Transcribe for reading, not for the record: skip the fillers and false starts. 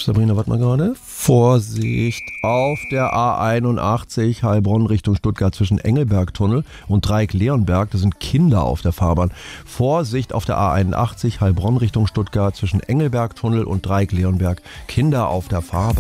Sabrina, warte mal gerade. Vorsicht auf der A81 Heilbronn Richtung Stuttgart zwischen Engelbergtunnel und Dreieck-Leonberg. Da sind Kinder auf der Fahrbahn. Vorsicht auf der A81 Heilbronn Richtung Stuttgart zwischen Engelbergtunnel und Dreieck-Leonberg. Kinder auf der Fahrbahn.